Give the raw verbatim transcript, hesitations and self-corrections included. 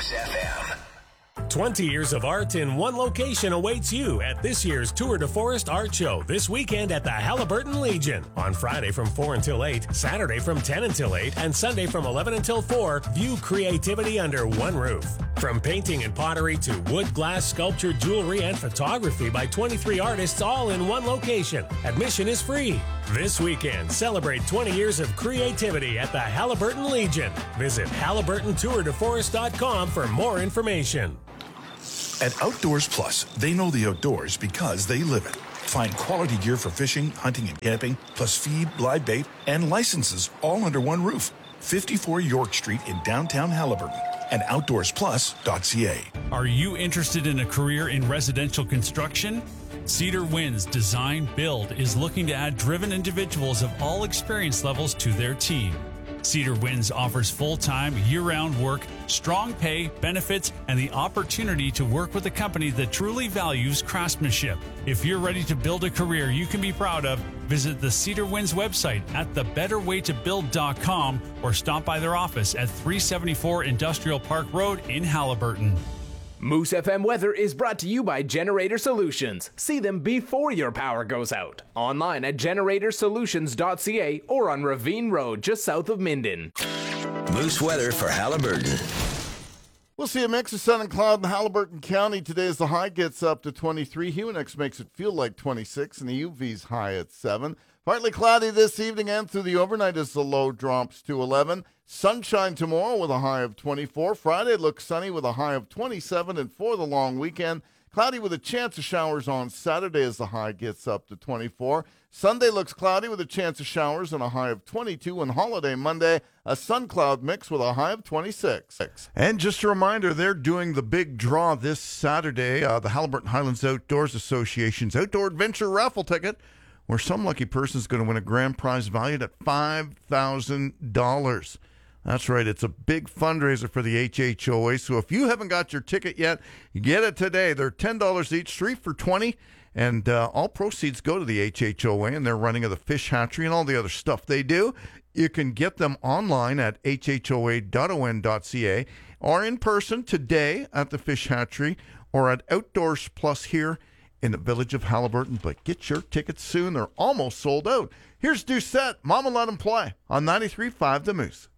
Moose F M. twenty years of art in one location awaits you at this year's Tour de Forest Art Show this weekend at the Halliburton Legion. On Friday from four until eight, Saturday from ten until eight, and Sunday from eleven until four, view creativity under one roof. From painting and pottery to wood, glass, sculpture, jewelry, and photography by twenty-three artists all in one location. Admission is free. This weekend, celebrate twenty years of creativity at the Halliburton Legion. Visit Halliburton Tour de Forest dot com for more information. At Outdoors Plus, they know the outdoors because they live it. Find quality gear for fishing, hunting, and camping, plus feed, live bait, and licenses all under one roof. fifty-four York Street in downtown Halliburton and outdoors plus dot c a. Are you interested in a career in residential construction? Cedar Winds Design Build is looking to add driven individuals of all experience levels to their team. Cedar Winds offers full-time, year-round work, strong pay, benefits, and the opportunity to work with a company that truly values craftsmanship. If you're ready to build a career you can be proud of, visit the Cedar Winds website at the better way to build dot com or stop by their office at three seventy-four Industrial Park Road in Halliburton. Moose F M weather is brought to you by Generator Solutions. See them before your power goes out. Online at generator solutions dot c a or on Ravine Road just south of Minden. Moose weather for Halliburton. We'll see a mix of sun and cloud in Halliburton County today as the high gets up to twenty-three. Huonix makes it feel like twenty-six, and the U V's high at seven. Partly cloudy this evening and through the overnight as the low drops to eleven. Sunshine tomorrow with a high of twenty-four. Friday looks sunny with a high of twenty-seven. And for the long weekend, cloudy with a chance of showers on Saturday as the high gets up to twenty-four. Sunday looks cloudy with a chance of showers and a high of twenty-two. And holiday Monday, a sun cloud mix with a high of twenty-six. And just a reminder, they're doing the big draw this Saturday. Uh, the Halliburton Highlands Outdoors Association's Outdoor Adventure Raffle Ticket, where some lucky person is going to win a grand prize valued at five thousand dollars. That's right. It's a big fundraiser for the H H O A. So if you haven't got your ticket yet, get it today. They're ten dollars each, three for twenty dollars. And uh, all proceeds go to the H H O A and their running of the fish hatchery and all the other stuff they do. You can get them online at h h o a dot o n dot c a or in person today at the fish hatchery or at Outdoors Plus here in the village of Halliburton. But get your tickets soon. They're almost sold out. Here's Doucette, Mama Let 'Em Play on ninety-three point five The Moose.